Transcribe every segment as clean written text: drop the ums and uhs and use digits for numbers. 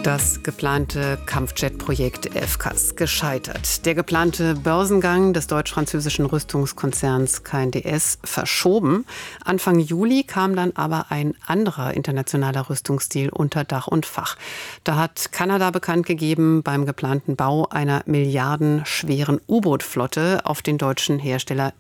Das geplante Kampfjet-Projekt FCAS gescheitert. Der geplante Börsengang des deutsch-französischen Rüstungskonzerns KNDS verschoben. Anfang Juli kam dann aber ein anderer internationaler Rüstungsdeal unter Dach und Fach. Da hat Kanada bekannt gegeben, beim geplanten Bau einer milliardenschweren U-Boot-Flotte auf den deutschen Hersteller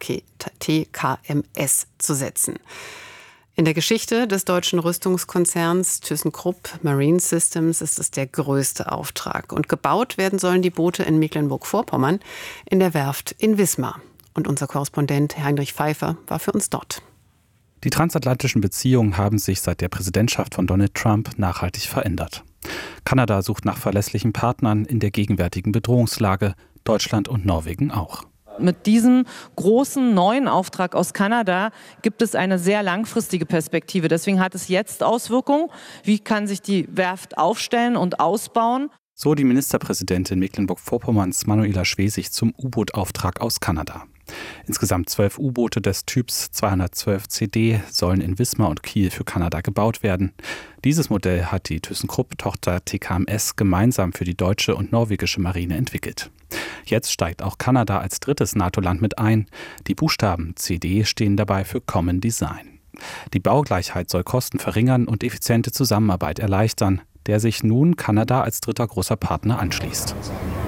TKMS zu setzen. In der Geschichte des deutschen Rüstungskonzerns ThyssenKrupp Marine Systems ist es der größte Auftrag. Und gebaut werden sollen die Boote in Mecklenburg-Vorpommern in der Werft in Wismar. Und unser Korrespondent Heinrich Pfeiffer war für uns dort. Die transatlantischen Beziehungen haben sich seit der Präsidentschaft von Donald Trump nachhaltig verändert. Kanada sucht nach verlässlichen Partnern in der gegenwärtigen Bedrohungslage, Deutschland und Norwegen auch. Mit diesem großen neuen Auftrag aus Kanada gibt es eine sehr langfristige Perspektive. Deswegen hat es jetzt Auswirkungen. Wie kann sich die Werft aufstellen und ausbauen? So die Ministerpräsidentin Mecklenburg-Vorpommerns Manuela Schwesig zum U-Boot-Auftrag aus Kanada. Insgesamt 12 U-Boote des Typs 212 CD sollen in Wismar und Kiel für Kanada gebaut werden. Dieses Modell hat die ThyssenKrupp-Tochter TKMS gemeinsam für die deutsche und norwegische Marine entwickelt. Jetzt steigt auch Kanada als drittes NATO-Land mit ein. Die Buchstaben CD stehen dabei für Common Design. Die Baugleichheit soll Kosten verringern und effiziente Zusammenarbeit erleichtern, der sich nun Kanada als dritter großer Partner anschließt.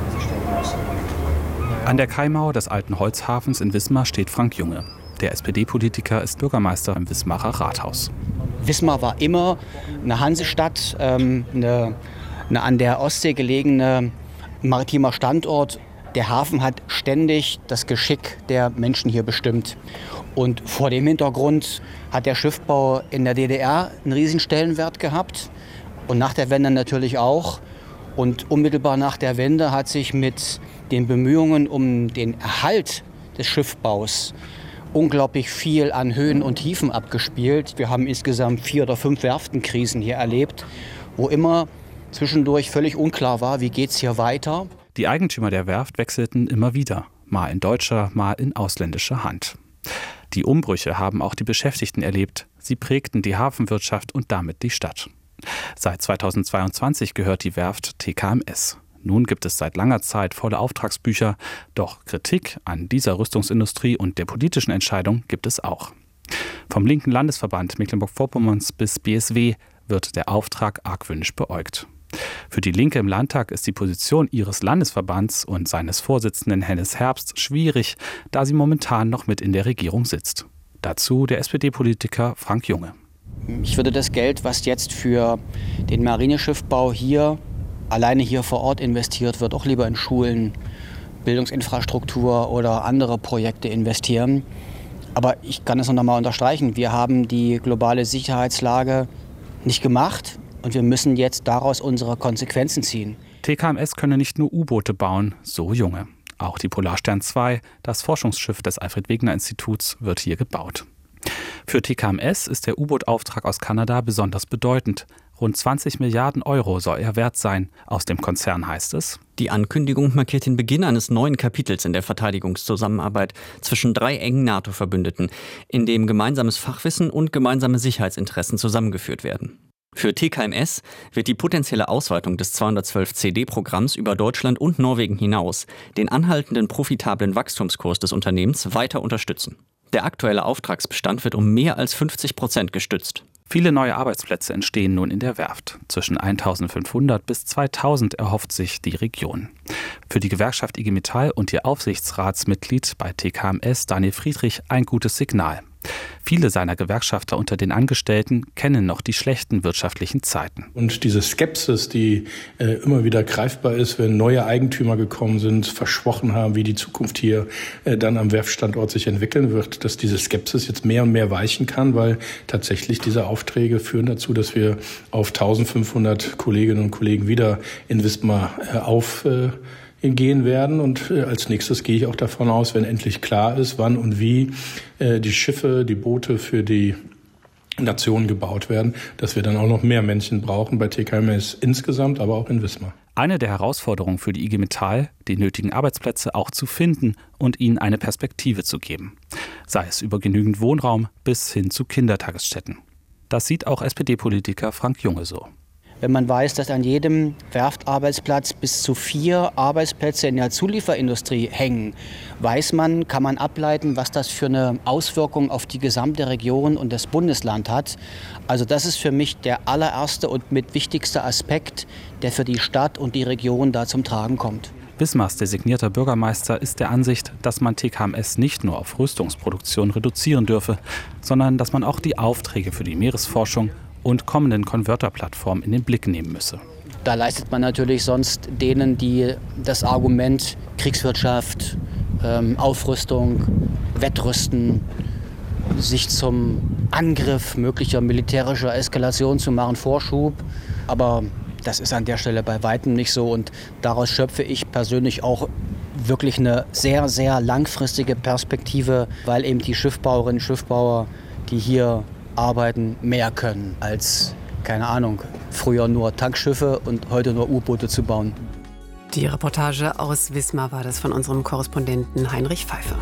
An der Kaimauer des alten Holzhafens in Wismar steht Frank Junge. Der SPD-Politiker ist Bürgermeister im Wismarer Rathaus. Wismar war immer eine Hansestadt, eine an der Ostsee gelegene maritimer Standort. Der Hafen hat ständig das Geschick der Menschen hier bestimmt. Und vor dem Hintergrund hat der Schiffbau in der DDR einen riesen Stellenwert gehabt und nach der Wende natürlich auch. Und unmittelbar nach der Wende hat sich mit den Bemühungen um den Erhalt des Schiffbaus unglaublich viel an Höhen und Tiefen abgespielt. Wir haben insgesamt 4 oder 5 Werftenkrisen hier erlebt, wo immer zwischendurch völlig unklar war, wie geht es hier weiter. Die Eigentümer der Werft wechselten immer wieder, mal in deutscher, mal in ausländischer Hand. Die Umbrüche haben auch die Beschäftigten erlebt. Sie prägten die Hafenwirtschaft und damit die Stadt. Seit 2022 gehört die Werft TKMS. Nun gibt es seit langer Zeit volle Auftragsbücher, doch Kritik an dieser Rüstungsindustrie und der politischen Entscheidung gibt es auch. Vom linken Landesverband Mecklenburg-Vorpommerns bis BSW wird der Auftrag argwöhnisch beäugt. Für die Linke im Landtag ist die Position ihres Landesverbands und seines Vorsitzenden Hennes Herbst schwierig, da sie momentan noch mit in der Regierung sitzt. Dazu der SPD-Politiker Frank Junge. Ich würde das Geld, was jetzt für den Marineschiffbau alleine hier vor Ort investiert wird, auch lieber in Schulen, Bildungsinfrastruktur oder andere Projekte investieren. Aber ich kann es noch einmal unterstreichen, wir haben die globale Sicherheitslage nicht gemacht und wir müssen jetzt daraus unsere Konsequenzen ziehen. TKMS könne nicht nur U-Boote bauen, so Junge. Auch die Polarstern II, das Forschungsschiff des Alfred-Wegener-Instituts, wird hier gebaut. Für TKMS ist der U-Boot-Auftrag aus Kanada besonders bedeutend. Rund 20 Milliarden Euro soll er wert sein. Aus dem Konzern heißt es: Die Ankündigung markiert den Beginn eines neuen Kapitels in der Verteidigungszusammenarbeit zwischen 3 engen NATO-Verbündeten, in dem gemeinsames Fachwissen und gemeinsame Sicherheitsinteressen zusammengeführt werden. Für TKMS wird die potenzielle Ausweitung des 212 CD-Programms über Deutschland und Norwegen hinaus den anhaltenden profitablen Wachstumskurs des Unternehmens weiter unterstützen. Der aktuelle Auftragsbestand wird um mehr als 50% gestützt. Viele neue Arbeitsplätze entstehen nun in der Werft. Zwischen 1.500 bis 2.000 erhofft sich die Region. Für die Gewerkschaft IG Metall und ihr Aufsichtsratsmitglied bei TKMS Daniel Friedrich ein gutes Signal. Viele seiner Gewerkschafter unter den Angestellten kennen noch die schlechten wirtschaftlichen Zeiten. Und diese Skepsis, die immer wieder greifbar ist, wenn neue Eigentümer gekommen sind, versprochen haben, wie die Zukunft hier dann am Werftstandort sich entwickeln wird, dass diese Skepsis jetzt mehr und mehr weichen kann, weil tatsächlich diese Aufträge führen dazu, dass wir auf 1.500 Kolleginnen und Kollegen wieder in Wismar gehen werden. Und als nächstes gehe ich auch davon aus, wenn endlich klar ist, wann und wie die Schiffe, die Boote für die Nationen gebaut werden, dass wir dann auch noch mehr Männchen brauchen bei TKMS insgesamt, aber auch in Wismar. Eine der Herausforderungen für die IG Metall, die nötigen Arbeitsplätze auch zu finden und ihnen eine Perspektive zu geben. Sei es über genügend Wohnraum bis hin zu Kindertagesstätten. Das sieht auch SPD-Politiker Frank Junge so. Wenn man weiß, dass an jedem Werftarbeitsplatz bis zu 4 Arbeitsplätze in der Zulieferindustrie hängen, kann man ableiten, was das für eine Auswirkung auf die gesamte Region und das Bundesland hat. Also das ist für mich der allererste und mit wichtigste Aspekt, der für die Stadt und die Region da zum Tragen kommt. Wismars designierter Bürgermeister ist der Ansicht, dass man TKMS nicht nur auf Rüstungsproduktion reduzieren dürfe, sondern dass man auch die Aufträge für die Meeresforschung und kommenden Konverterplattformen in den Blick nehmen müsse. Da leistet man natürlich sonst denen, die das Argument Kriegswirtschaft, Aufrüstung, Wettrüsten, sich zum Angriff möglicher militärischer Eskalation zu machen, Vorschub. Aber das ist an der Stelle bei weitem nicht so und daraus schöpfe ich persönlich auch wirklich eine sehr, sehr langfristige Perspektive, weil eben die Schiffbauerinnen und Schiffbauer, die hier arbeiten, mehr können als, keine Ahnung, früher nur Tankschiffe und heute nur U-Boote zu bauen. Die Reportage aus Wismar war das von unserem Korrespondenten Heinrich Pfeiffer.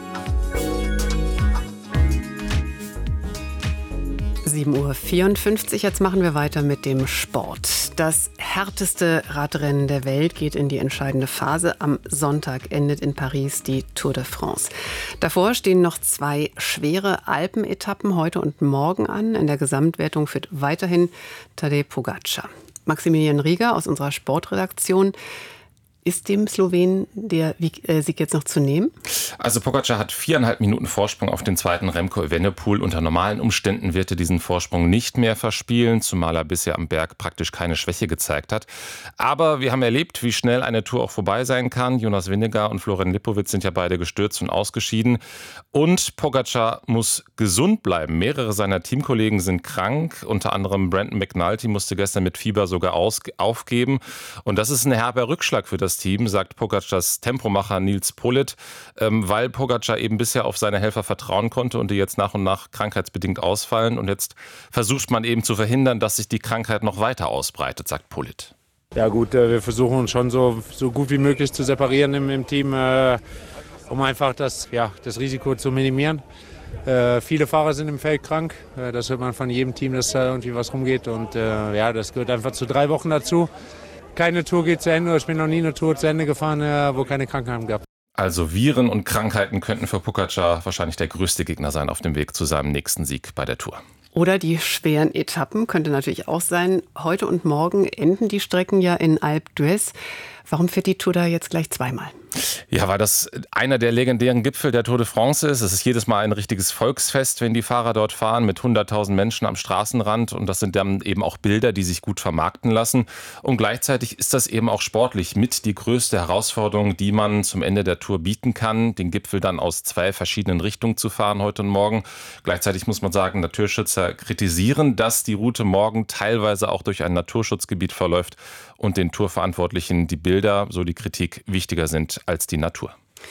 7:54 Uhr. Jetzt machen wir weiter mit dem Sport. Das härteste Radrennen der Welt geht in die entscheidende Phase. Am Sonntag endet in Paris die Tour de France. Davor stehen noch 2 schwere Alpenetappen heute und morgen an. In der Gesamtwertung führt weiterhin Tadej Pogačar. Maximilian Rieger aus unserer Sportredaktion. Ist dem Slowenen der Sieg jetzt noch zu nehmen? Also Pogačar hat 4,5 Minuten Vorsprung auf den zweiten Remco Evenepoel. Unter normalen Umständen wird er diesen Vorsprung nicht mehr verspielen, zumal er bisher am Berg praktisch keine Schwäche gezeigt hat. Aber wir haben erlebt, wie schnell eine Tour auch vorbei sein kann. Jonas Vingegaard und Florian Lipowitz sind ja beide gestürzt und ausgeschieden. Und Pogačar muss gesund bleiben. Mehrere seiner Teamkollegen sind krank. Unter anderem Brandon McNulty musste gestern mit Fieber sogar aufgeben. Und das ist ein herber Rückschlag für das Team, sagt Pogačars Tempomacher Nils Politt, weil Pogačar eben bisher auf seine Helfer vertrauen konnte und die jetzt nach und nach krankheitsbedingt ausfallen. Und jetzt versucht man eben zu verhindern, dass sich die Krankheit noch weiter ausbreitet, sagt Politt. Ja gut, wir versuchen uns schon so gut wie möglich zu separieren im Team, um einfach das Risiko zu minimieren. Viele Fahrer sind im Feld krank, das hört man von jedem Team, dass da irgendwie was rumgeht. Und das gehört einfach zu 3 Wochen dazu. Keine Tour geht zu Ende, ich bin noch nie eine Tour zu Ende gefahren, wo keine Krankheiten gab. Also Viren und Krankheiten könnten für Pogačar wahrscheinlich der größte Gegner sein auf dem Weg zu seinem nächsten Sieg bei der Tour. Oder die schweren Etappen, könnte natürlich auch sein. Heute und morgen enden die Strecken ja in Alpe d'Huez. Warum fährt die Tour da jetzt gleich zweimal? Ja, weil das einer der legendären Gipfel der Tour de France ist. Es ist jedes Mal ein richtiges Volksfest, wenn die Fahrer dort fahren, mit 100.000 Menschen am Straßenrand. Und das sind dann eben auch Bilder, die sich gut vermarkten lassen. Und gleichzeitig ist das eben auch sportlich mit die größte Herausforderung, die man zum Ende der Tour bieten kann, den Gipfel dann aus 2 verschiedenen Richtungen zu fahren heute und morgen. Gleichzeitig muss man sagen, Naturschützer kritisieren, dass die Route morgen teilweise auch durch ein Naturschutzgebiet verläuft und den Tourverantwortlichen die Bilder, so die Kritik, wichtiger sind als die Natur.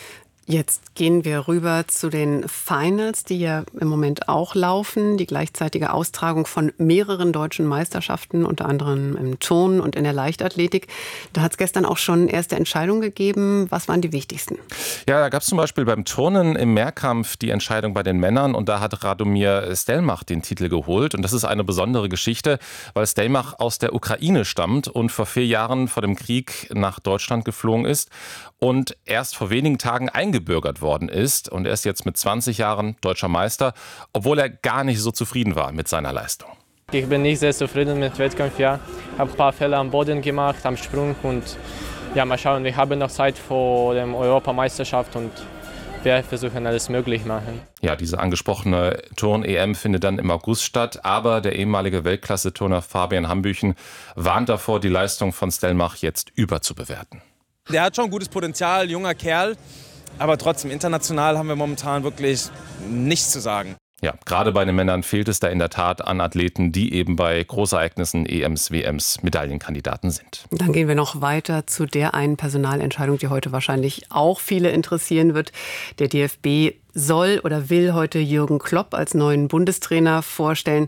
Jetzt gehen wir rüber zu den Finals, die ja im Moment auch laufen. Die gleichzeitige Austragung von mehreren deutschen Meisterschaften, unter anderem im Turnen und in der Leichtathletik. Da hat es gestern auch schon erste Entscheidungen gegeben. Was waren die wichtigsten? Ja, da gab es zum Beispiel beim Turnen im Mehrkampf die Entscheidung bei den Männern. Und da hat Radomir Stelmach den Titel geholt. Und das ist eine besondere Geschichte, weil Stelmach aus der Ukraine stammt und vor 4 Jahren vor dem Krieg nach Deutschland geflogen ist und erst vor wenigen Tagen eingebürgert worden ist. Und er ist jetzt mit 20 Jahren deutscher Meister, obwohl er gar nicht so zufrieden war mit seiner Leistung. Ich bin nicht sehr zufrieden mit dem Wettkampf. Ja. Ich habe ein paar Fehler am Boden gemacht, am Sprung. Und ja, mal schauen, wir haben noch Zeit vor der Europameisterschaft und wir versuchen alles möglich machen. Ja, diese angesprochene Turn-EM findet dann im August statt. Aber der ehemalige Weltklasse-Turner Fabian Hambüchen warnt davor, die Leistung von Stelmach jetzt überzubewerten. Der hat schon gutes Potenzial, junger Kerl, aber trotzdem international haben wir momentan wirklich nichts zu sagen. Ja, gerade bei den Männern fehlt es da in der Tat an Athleten, die eben bei Großereignissen, EMs, WMs Medaillenkandidaten sind. Dann gehen wir noch weiter zu der einen Personalentscheidung, die heute wahrscheinlich auch viele interessieren wird. Der DFB soll oder will heute Jürgen Klopp als neuen Bundestrainer vorstellen.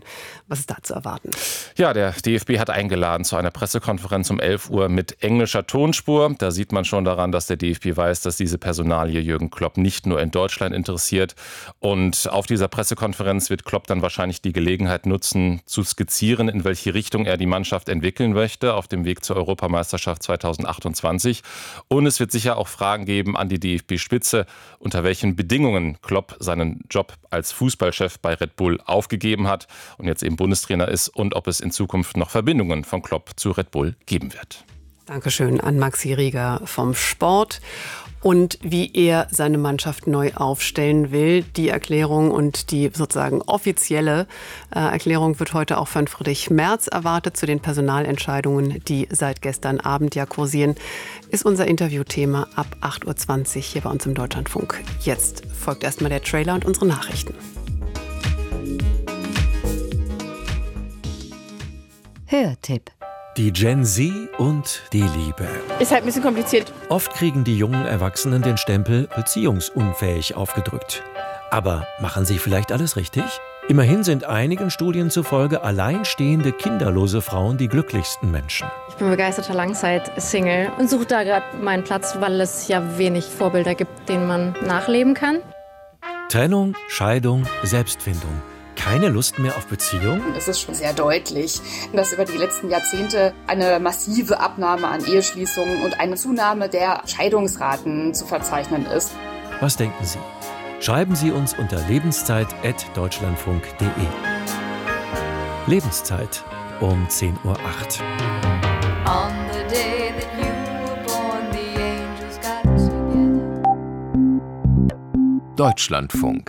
Was ist da zu erwarten? Ja, der DFB hat eingeladen zu einer Pressekonferenz um 11 Uhr mit englischer Tonspur. Da sieht man schon daran, dass der DFB weiß, dass diese Personalie Jürgen Klopp nicht nur in Deutschland interessiert. Und auf dieser Pressekonferenz wird Klopp dann wahrscheinlich die Gelegenheit nutzen, zu skizzieren, in welche Richtung er die Mannschaft entwickeln möchte auf dem Weg zur Europameisterschaft 2028. Und es wird sicher auch Fragen geben an die DFB-Spitze, unter welchen Bedingungen Klopp seinen Job als Fußballchef bei Red Bull aufgegeben hat und jetzt eben Bundestrainer ist und ob es in Zukunft noch Verbindungen von Klopp zu Red Bull geben wird. Dankeschön an Maxi Rieger vom Sport. Und wie er seine Mannschaft neu aufstellen will, die Erklärung und die sozusagen offizielle Erklärung wird heute auch von Friedrich Merz erwartet zu den Personalentscheidungen, die seit gestern Abend ja kursieren, ist unser Interviewthema ab 8.20 Uhr hier bei uns im Deutschlandfunk. Jetzt folgt erstmal der Trailer und unsere Nachrichten. Hörtipp. Die Gen Z und die Liebe. Ist halt ein bisschen kompliziert. Oft kriegen die jungen Erwachsenen den Stempel beziehungsunfähig aufgedrückt. Aber machen sie vielleicht alles richtig? Immerhin sind einigen Studien zufolge alleinstehende, kinderlose Frauen die glücklichsten Menschen. Ich bin begeisterter Langzeit-Single und suche da gerade meinen Platz, weil es ja wenig Vorbilder gibt, denen man nachleben kann. Trennung, Scheidung, Selbstfindung. Keine Lust mehr auf Beziehung? Es ist schon sehr deutlich, dass über die letzten Jahrzehnte eine massive Abnahme an Eheschließungen und eine Zunahme der Scheidungsraten zu verzeichnen ist. Was denken Sie? Schreiben Sie uns unter lebenszeit@deutschlandfunk.de. Lebenszeit um 10:08 Uhr. On the day that you were born, the angels got together. Deutschlandfunk.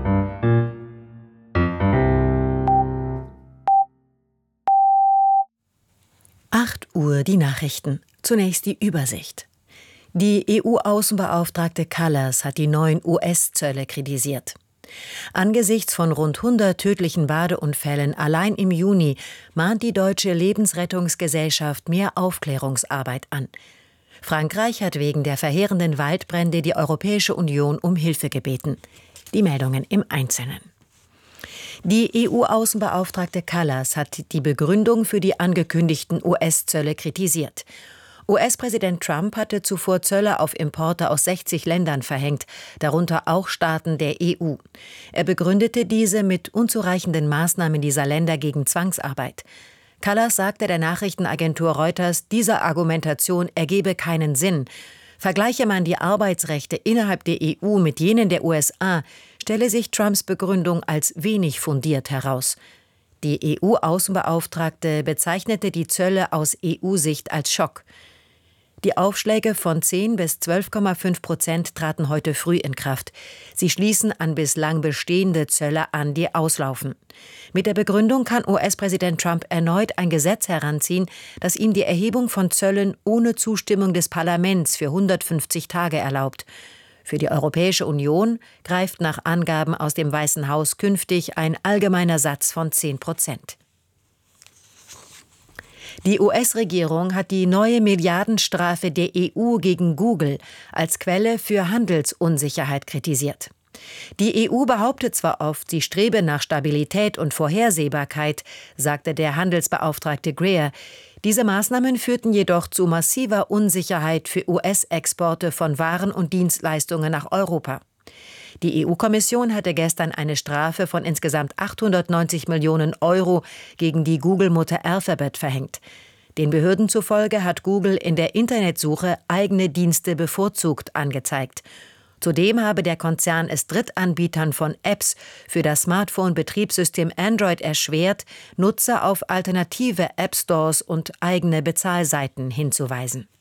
Uhr die Nachrichten. Zunächst die Übersicht. Die EU-Außenbeauftragte Kallas hat die neuen US-Zölle kritisiert. Angesichts von rund 100 tödlichen Badeunfällen allein im Juni mahnt die Deutsche Lebensrettungsgesellschaft mehr Aufklärungsarbeit an. Frankreich hat wegen der verheerenden Waldbrände die Europäische Union um Hilfe gebeten. Die Meldungen im Einzelnen. Die EU-Außenbeauftragte Kallas hat die Begründung für die angekündigten US-Zölle kritisiert. US-Präsident Trump hatte zuvor Zölle auf Importe aus 60 Ländern verhängt, darunter auch Staaten der EU. Er begründete diese mit unzureichenden Maßnahmen dieser Länder gegen Zwangsarbeit. Kallas sagte der Nachrichtenagentur Reuters, diese Argumentation ergebe keinen Sinn. Vergleiche man die Arbeitsrechte innerhalb der EU mit jenen der USA, stelle sich Trumps Begründung als wenig fundiert heraus. Die EU-Außenbeauftragte bezeichnete die Zölle aus EU-Sicht als Schock. Die Aufschläge von 10 bis 12,5% traten heute früh in Kraft. Sie schließen an bislang bestehende Zölle an, die auslaufen. Mit der Begründung kann US-Präsident Trump erneut ein Gesetz heranziehen, das ihm die Erhebung von Zöllen ohne Zustimmung des Parlaments für 150 Tage erlaubt. Für die Europäische Union greift nach Angaben aus dem Weißen Haus künftig ein allgemeiner Satz von 10%. Die US-Regierung hat die neue Milliardenstrafe der EU gegen Google als Quelle für Handelsunsicherheit kritisiert. Die EU behauptet zwar oft, sie strebe nach Stabilität und Vorhersehbarkeit, sagte der Handelsbeauftragte Greer. Diese Maßnahmen führten jedoch zu massiver Unsicherheit für US-Exporte von Waren und Dienstleistungen nach Europa. Die EU-Kommission hatte gestern eine Strafe von insgesamt 890 Millionen Euro gegen die Google-Mutter Alphabet verhängt. Den Behörden zufolge hat Google in der Internetsuche eigene Dienste bevorzugt angezeigt. Zudem habe der Konzern es Drittanbietern von Apps für das Smartphone-Betriebssystem Android erschwert, Nutzer auf alternative App-Stores und eigene Bezahlseiten hinzuweisen.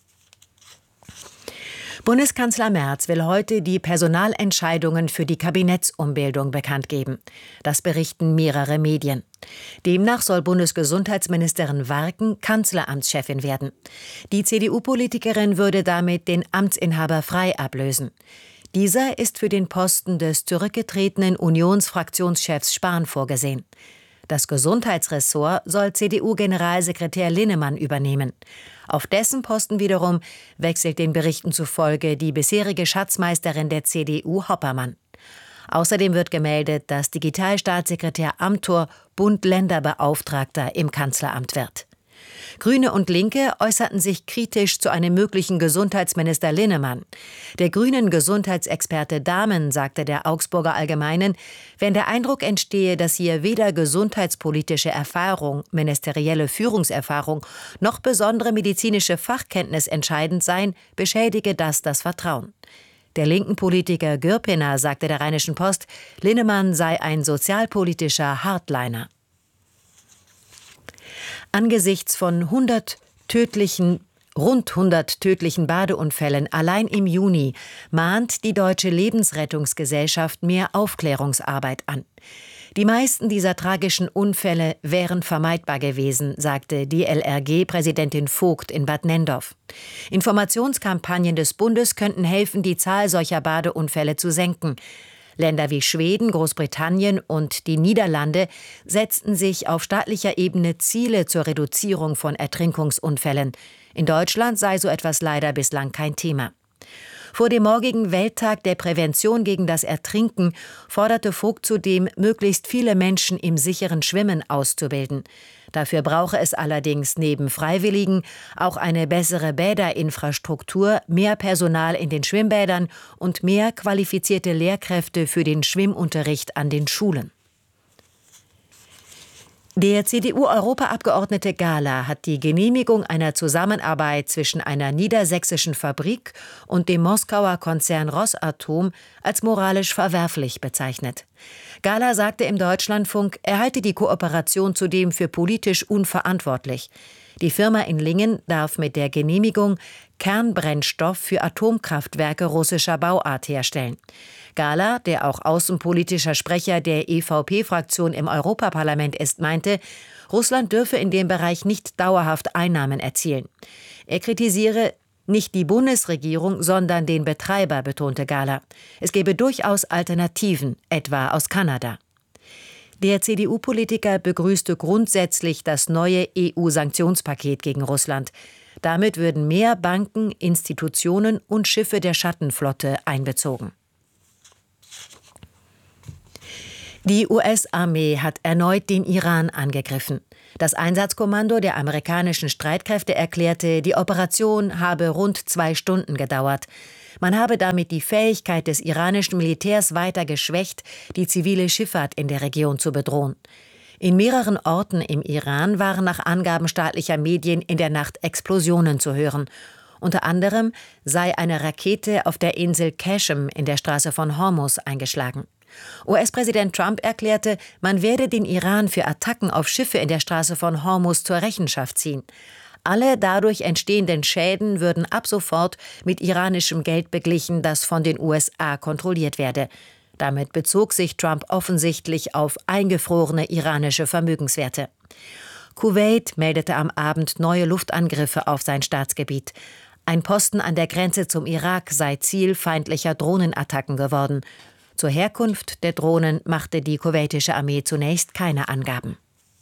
Bundeskanzler Merz will heute die Personalentscheidungen für die Kabinettsumbildung bekannt geben. Das berichten mehrere Medien. Demnach soll Bundesgesundheitsministerin Warken Kanzleramtschefin werden. Die CDU-Politikerin würde damit den Amtsinhaber Frey ablösen. Dieser ist für den Posten des zurückgetretenen Unionsfraktionschefs Spahn vorgesehen. Das Gesundheitsressort soll CDU-Generalsekretär Linnemann übernehmen. Auf dessen Posten wiederum wechselt den Berichten zufolge die bisherige Schatzmeisterin der CDU Hoppermann. Außerdem wird gemeldet, dass Digitalstaatssekretär Amthor Bund-Länder-Beauftragter im Kanzleramt wird. Grüne und Linke äußerten sich kritisch zu einem möglichen Gesundheitsminister Linnemann. Der grünen Gesundheitsexperte Dahmen sagte der Augsburger Allgemeinen, wenn der Eindruck entstehe, dass hier weder gesundheitspolitische Erfahrung, ministerielle Führungserfahrung noch besondere medizinische Fachkenntnis entscheidend seien, beschädige das Vertrauen. Der linken Politiker Gürpiner sagte der Rheinischen Post, Linnemann sei ein sozialpolitischer Hardliner. Angesichts von rund 100 tödlichen Badeunfällen allein im Juni mahnt die Deutsche Lebensrettungsgesellschaft mehr Aufklärungsarbeit an. Die meisten dieser tragischen Unfälle wären vermeidbar gewesen, sagte DLRG-Präsidentin Vogt in Bad Nenndorf. Informationskampagnen des Bundes könnten helfen, die Zahl solcher Badeunfälle zu senken. Länder wie Schweden, Großbritannien und die Niederlande setzten sich auf staatlicher Ebene Ziele zur Reduzierung von Ertrinkungsunfällen. In Deutschland sei so etwas leider bislang kein Thema. Vor dem morgigen Welttag der Prävention gegen das Ertrinken forderte Vogt zudem, möglichst viele Menschen im sicheren Schwimmen auszubilden. Dafür brauche es allerdings neben Freiwilligen auch eine bessere Bäderinfrastruktur, mehr Personal in den Schwimmbädern und mehr qualifizierte Lehrkräfte für den Schwimmunterricht an den Schulen. Der CDU-Europaabgeordnete Gahler hat die Genehmigung einer Zusammenarbeit zwischen einer niedersächsischen Fabrik und dem Moskauer Konzern Rosatom als moralisch verwerflich bezeichnet. Gahler sagte im Deutschlandfunk, er halte die Kooperation zudem für politisch unverantwortlich. Die Firma in Lingen darf mit der Genehmigung Kernbrennstoff für Atomkraftwerke russischer Bauart herstellen. Gahler, der auch außenpolitischer Sprecher der EVP-Fraktion im Europaparlament ist, meinte, Russland dürfe in dem Bereich nicht dauerhaft Einnahmen erzielen. Er kritisiere nicht die Bundesregierung, sondern den Betreiber, betonte Gahler. Es gebe durchaus Alternativen, etwa aus Kanada. Der CDU-Politiker begrüßte grundsätzlich das neue EU-Sanktionspaket gegen Russland. Damit würden mehr Banken, Institutionen und Schiffe der Schattenflotte einbezogen. Die US-Armee hat erneut den Iran angegriffen. Das Einsatzkommando der amerikanischen Streitkräfte erklärte, die Operation habe rund 2 Stunden gedauert. Man habe damit die Fähigkeit des iranischen Militärs weiter geschwächt, die zivile Schifffahrt in der Region zu bedrohen. In mehreren Orten im Iran waren nach Angaben staatlicher Medien in der Nacht Explosionen zu hören. Unter anderem sei eine Rakete auf der Insel Qashem in der Straße von Hormuz eingeschlagen. US-Präsident Trump erklärte, man werde den Iran für Attacken auf Schiffe in der Straße von Hormuz zur Rechenschaft ziehen. Alle dadurch entstehenden Schäden würden ab sofort mit iranischem Geld beglichen, das von den USA kontrolliert werde. Damit bezog sich Trump offensichtlich auf eingefrorene iranische Vermögenswerte. Kuwait meldete am Abend neue Luftangriffe auf sein Staatsgebiet. Ein Posten an der Grenze zum Irak sei Ziel feindlicher Drohnenattacken geworden. Zur Herkunft der Drohnen machte die kuwaitische Armee zunächst keine Angaben.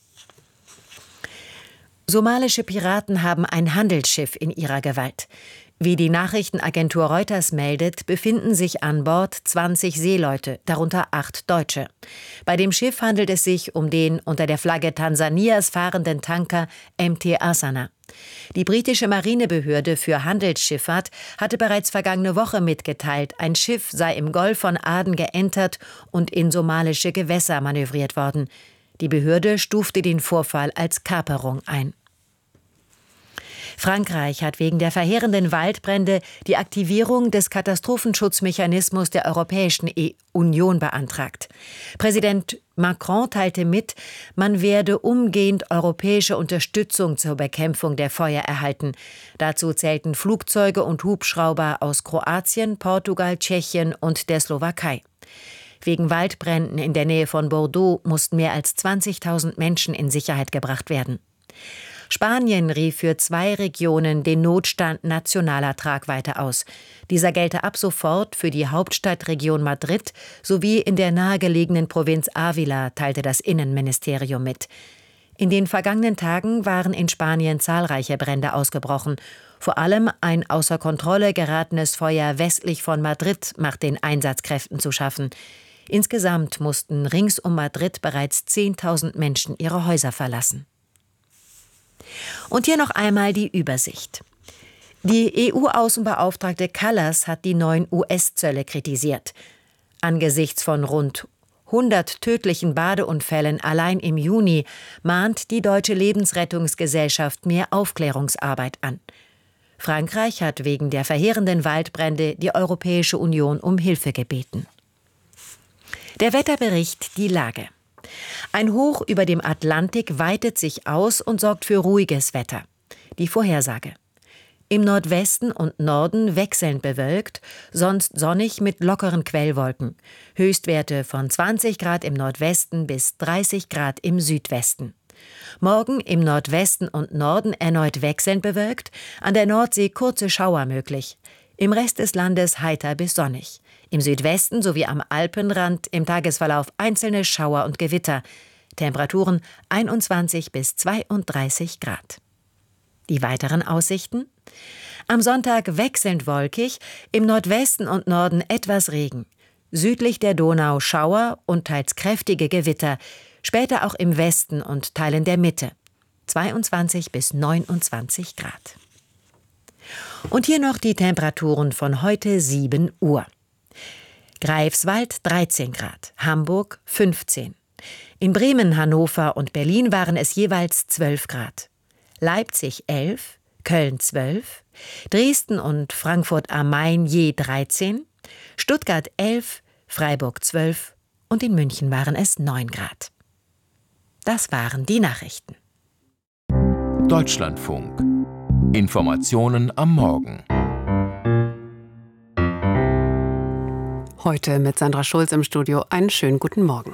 Somalische Piraten haben ein Handelsschiff in ihrer Gewalt. Wie die Nachrichtenagentur Reuters meldet, befinden sich an Bord 20 Seeleute, darunter 8 Deutsche. Bei dem Schiff handelt es sich um den unter der Flagge Tansanias fahrenden Tanker MT Asana. Die britische Marinebehörde für Handelsschifffahrt hatte bereits vergangene Woche mitgeteilt, ein Schiff sei im Golf von Aden geentert und in somalische Gewässer manövriert worden. Die Behörde stufte den Vorfall als Kaperung ein. Frankreich hat wegen der verheerenden Waldbrände die Aktivierung des Katastrophenschutzmechanismus der Europäischen Union beantragt. Präsident Macron teilte mit, man werde umgehend europäische Unterstützung zur Bekämpfung der Feuer erhalten. Dazu zählten Flugzeuge und Hubschrauber aus Kroatien, Portugal, Tschechien und der Slowakei. Wegen Waldbränden in der Nähe von Bordeaux mussten mehr als 20.000 Menschen in Sicherheit gebracht werden. Spanien rief für 2 Regionen den Notstand nationaler Tragweite aus. Dieser gelte ab sofort für die Hauptstadtregion Madrid sowie in der nahegelegenen Provinz Ávila, teilte das Innenministerium mit. In den vergangenen Tagen waren in Spanien zahlreiche Brände ausgebrochen. Vor allem ein außer Kontrolle geratenes Feuer westlich von Madrid macht den Einsatzkräften zu schaffen. Insgesamt mussten rings um Madrid bereits 10.000 Menschen ihre Häuser verlassen. Und hier noch einmal die Übersicht. Die EU-Außenbeauftragte Kallas hat die neuen US-Zölle kritisiert. Angesichts von rund 100 tödlichen Badeunfällen allein im Juni mahnt die Deutsche Lebensrettungsgesellschaft mehr Aufklärungsarbeit an. Frankreich hat wegen der verheerenden Waldbrände die Europäische Union um Hilfe gebeten. Der Wetterbericht, die Lage. Ein Hoch über dem Atlantik weitet sich aus und sorgt für ruhiges Wetter. Die Vorhersage. Im Nordwesten und Norden wechselnd bewölkt, sonst sonnig mit lockeren Quellwolken. Höchstwerte von 20 Grad im Nordwesten bis 30 Grad im Südwesten. Morgen im Nordwesten und Norden erneut wechselnd bewölkt, an der Nordsee kurze Schauer möglich. Im Rest des Landes heiter bis sonnig. Im Südwesten sowie am Alpenrand im Tagesverlauf einzelne Schauer und Gewitter. Temperaturen 21 bis 32 Grad. Die weiteren Aussichten? Am Sonntag wechselnd wolkig, im Nordwesten und Norden etwas Regen. Südlich der Donau Schauer und teils kräftige Gewitter, später auch im Westen und Teilen der Mitte. 22 bis 29 Grad. Und hier noch die Temperaturen von heute 7 Uhr. Greifswald 13 Grad, Hamburg 15. In Bremen, Hannover und Berlin waren es jeweils 12 Grad. Leipzig 11, Köln 12, Dresden und Frankfurt am Main je 13, Stuttgart 11, Freiburg 12 und in München waren es 9 Grad. Das waren die Nachrichten. Deutschlandfunk. Informationen am Morgen. Heute mit Sandra Schulz im Studio. Einen schönen guten Morgen.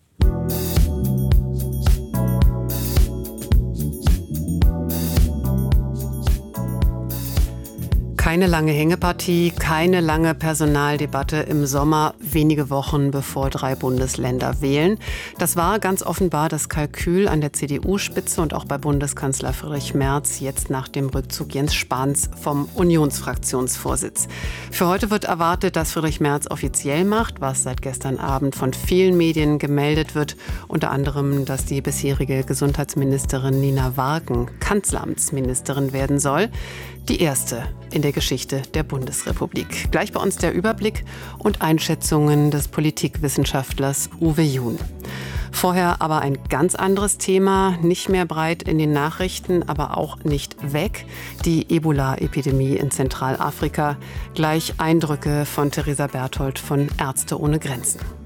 Keine lange Hängepartie, keine lange Personaldebatte im Sommer, wenige Wochen bevor 3 Bundesländer wählen. Das war ganz offenbar das Kalkül an der CDU-Spitze und auch bei Bundeskanzler Friedrich Merz, jetzt nach dem Rückzug Jens Spahns vom Unionsfraktionsvorsitz. Für heute wird erwartet, dass Friedrich Merz offiziell macht, was seit gestern Abend von vielen Medien gemeldet wird. Unter anderem, dass die bisherige Gesundheitsministerin Nina Warken Kanzleramtsministerin werden soll. Die erste in der Geschichte der Bundesrepublik. Gleich bei uns der Überblick und Einschätzungen des Politikwissenschaftlers Uwe Jun. Vorher aber ein ganz anderes Thema, nicht mehr breit in den Nachrichten, aber auch nicht weg. Die Ebola-Epidemie in Zentralafrika. Gleich Eindrücke von Theresa Berthold von Ärzte ohne Grenzen.